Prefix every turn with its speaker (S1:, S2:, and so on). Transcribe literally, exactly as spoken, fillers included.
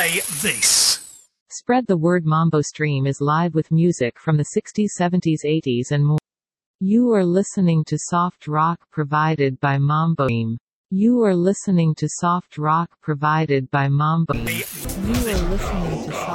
S1: Play this.
S2: Spread the word. Mambo Stream is live with music from the sixties, seventies, eighties and more. You are listening to soft rock provided by Mambo Stream. You are listening to soft rock provided by Mambo Stream. You are listening to soft